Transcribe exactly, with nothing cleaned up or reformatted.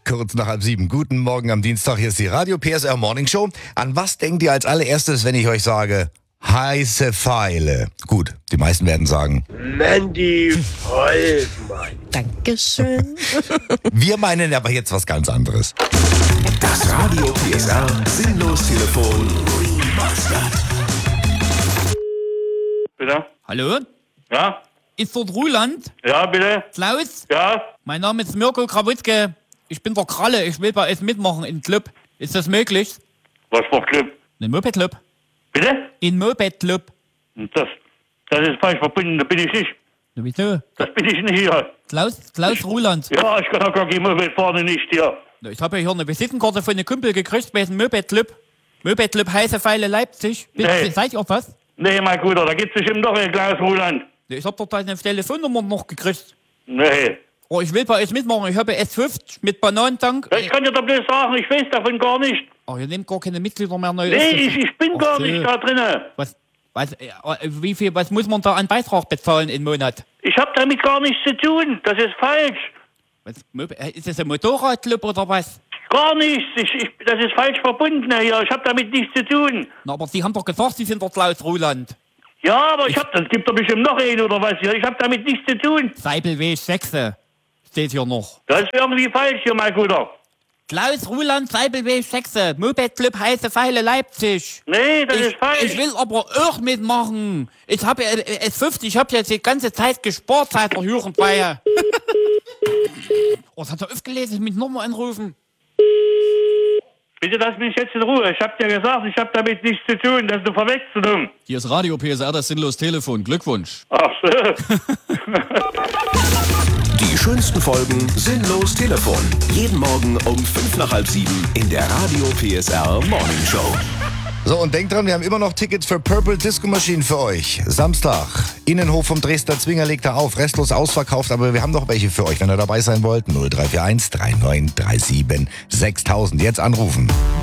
Kurz nach halb sieben. Guten Morgen am Dienstag. Hier ist die Radio P S R Morning Show. An was denkt ihr als allererstes, wenn ich euch sage, heiße Pfeile? Gut, die meisten werden sagen, Mandy Vollmann. Dankeschön. Wir meinen aber jetzt was ganz anderes. Das Radio P S R Sinnlos-Telefon Remastered. Bitte? Hallo? Ja? Ist dort Ruland? Ja, bitte? Klaus? Ja? Mein Name ist Mirko Krawutzke. Ich bin der Kralle. Ich will bei euch mitmachen im Club. Ist das möglich? Was für ein Club? Ein Moped-Club. Bitte? Ein Moped-Club. Das, das ist falsch verbunden, da bin ich nicht. Na, wieso? Das bin ich nicht hier. Klaus, Klaus Ruland. Ja, ich kann auch gar kein Moped fahren, nicht hier. Na, Ich habe ja hier eine Visitenkarte von einem Kumpel gekriegt bei diesem Moped-Club. Moped-Club Heiße Pfeile Leipzig. Bin, Nee. Seid ihr was? Nee, mein Guter, da gibt's bestimmt doch ein Klaus Ruland. Na, Ich hab dort eine Telefonnummer noch gekriegt. Nee. Oh, ich will bei euch mitmachen. Ich habe S fünfzig mit Bananentank. Ich kann dir doch bloß sagen, ich weiß davon gar nicht. Oh, ihr nehmt gar keine Mitglieder mehr neu. Nee, ich, ich bin Ach gar so. nicht da drinne. Was, was, äh, wie viel, was muss man da an Beitrag bezahlen im Monat? Ich hab damit gar nichts zu tun. Das ist falsch. Was, Mo- äh, ist das ein Motorradclub oder was? Gar nichts. Ich, ich, das ist falsch verbunden hier. Ich hab damit nichts zu tun. Na, aber Sie haben doch gesagt, Sie sind der Klaus Ruland. Ja, aber ich hab, das gibt doch bestimmt noch einen oder was hier. Ich hab damit nichts zu tun. Seibelweg sechs steht hier noch. Das ist irgendwie falsch hier, mein Guter. Klaus Ruland, Seibelweg sechs, Moped-Club Heiße Pfeile Leipzig. Nee, das Ich, ist falsch. ich will aber auch mitmachen. Ich habe äh, S fünfzig, ich habe jetzt die ganze Zeit gespart seit der Jugendweihe. Oh, das hat er aufgelesen, ich muss nochmal anrufen. Bitte lass mich jetzt in Ruhe. Ich hab dir gesagt, ich hab damit nichts zu tun. Das ist eine Verwechslung. Hier ist Radio P S R, das Sinnlos-Telefon. Glückwunsch. Ach so. Die schönsten Folgen Sinnlos-Telefon. Jeden Morgen um fünf nach halb sieben in der Radio P S R Morning Show. So, und denkt dran, wir haben immer noch Tickets für Purple Disco Machine für euch. Samstag, Innenhof vom Dresdner Zwinger legt er auf. Restlos ausverkauft, aber wir haben noch welche für euch. Wenn ihr dabei sein wollt, null drei vier eins drei neun drei sieben sechstausend. Jetzt anrufen.